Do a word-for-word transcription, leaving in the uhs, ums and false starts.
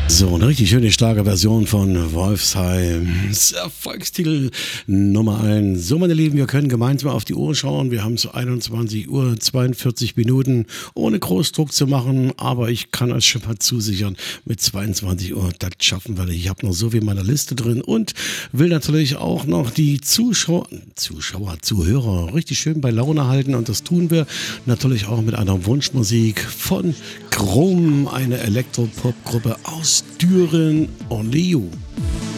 So, eine richtig schöne Schlagerversion von Wolfsheims Erfolgstitel Nummer eins. So, meine Lieben, wir können gemeinsam auf die Uhr schauen. Wir haben so einundzwanzig Uhr zweiundvierzig Minuten, ohne Großdruck zu machen. Aber ich kann euch schon mal zusichern, mit zweiundzwanzig Uhr, das schaffen wir nicht. Ich habe noch so viel in meiner Liste drin und will natürlich auch noch die Zuschauer, Zuschauer, Zuhörer richtig schön bei Laune halten. Und das tun wir natürlich auch mit einer Wunschmusik von Krumm, eine Elektropop-Gruppe aus Düren. Only You.